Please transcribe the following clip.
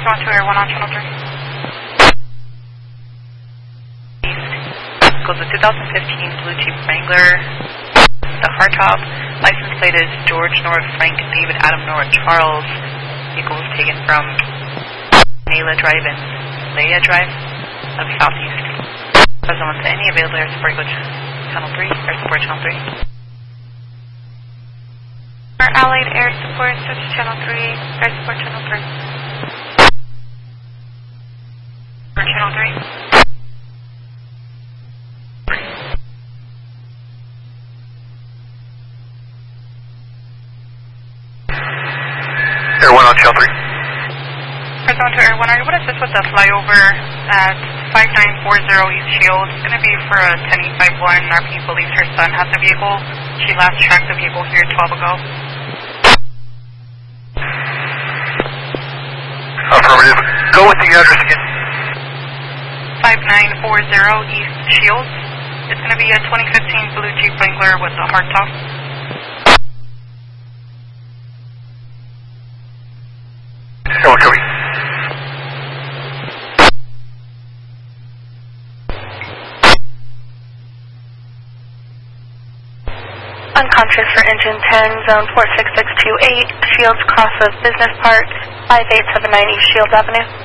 Press 1 to Air 1 on Channel 3. Goes a 2015 Blue Jeep Wrangler, the hardtop. License plate is George Nora Frank David Adam Nora Charles. Vehicle was taken from Nayla Drive and Leia Drive of Southeast. President to any available air support, go Channel 3, air support Channel 3. Our Allied Air Support, this is Channel 3, air support Channel 3. For Channel 3. Air 1 on Channel 3. Press 1 to Air 1, what is this with the flyover at 5940 East Shield? It's going to be for a 10851. Our people believes her son has the vehicle. She last tracked the vehicle here 12 ago. Affirmative. Go with the address again. 5940 East Shields. It's going to be a 2015 Blue Jeep Wrangler with a hardtop. Air 1 copy. Unconscious for engine 10, zone 46628, Shields cross of Business Park, 5879 East Shields Avenue.